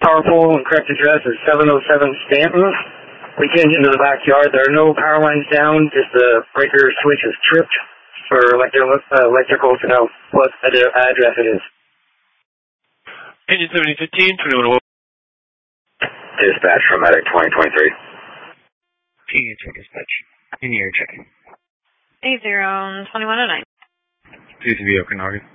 Power pole and correct address is 707 Stanton. We can't get into the backyard. There are no power lines down. Just the breaker switch is tripped for electrical to know what address it is. Engine 7015, 21. Dispatch from Medic 2023. Senior dispatch. In your check. 80-2109. Please be Okanagan.